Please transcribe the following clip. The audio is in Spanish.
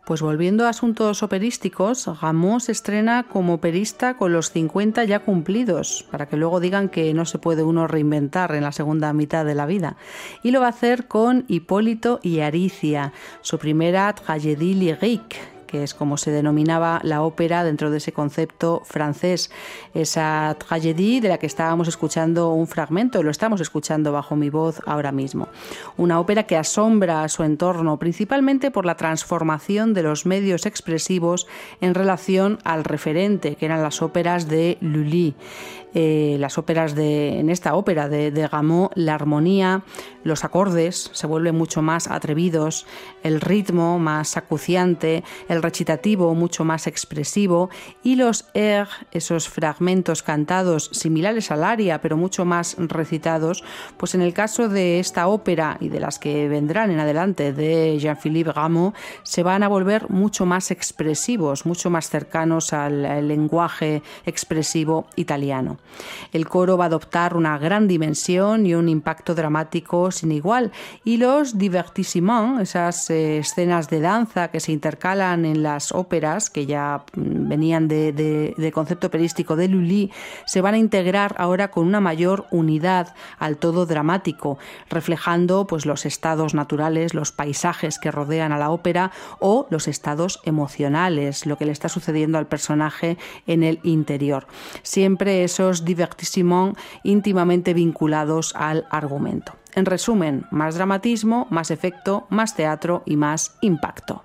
Pues volviendo a asuntos operísticos, Rameau se estrena como operista con los 50 ya cumplidos, para que luego digan que no se puede uno reinventar en la segunda mitad de la vida. Y lo va a hacer con Hipólito y Aricia, su primera tragédie lyrique, que es como se denominaba la ópera dentro de ese concepto francés. Esa tragédie de la que estábamos escuchando un fragmento, lo estamos escuchando bajo mi voz ahora mismo. Una ópera que asombra a su entorno, principalmente por la transformación de los medios expresivos en relación al referente, que eran las óperas de Lully. En esta ópera de Rameau, la armonía, los acordes se vuelven mucho más atrevidos, el ritmo más acuciante, el recitativo mucho más expresivo y los airs, esos fragmentos cantados similares al aria pero mucho más recitados, pues en el caso de esta ópera y de las que vendrán en adelante de Jean-Philippe Rameau, se van a volver mucho más expresivos, mucho más cercanos al lenguaje expresivo italiano. El coro va a adoptar una gran dimensión y un impacto dramático sin igual, y los divertissements, esas escenas de danza que se intercalan en las óperas, que ya venían de concepto operístico de Lully, se van a integrar ahora con una mayor unidad al todo dramático, reflejando pues los estados naturales, los paisajes que rodean a la ópera o los estados emocionales, lo que le está sucediendo al personaje en el interior. Siempre esos divertissements íntimamente vinculados al argumento. En resumen, más dramatismo, más efecto, más teatro y más impacto.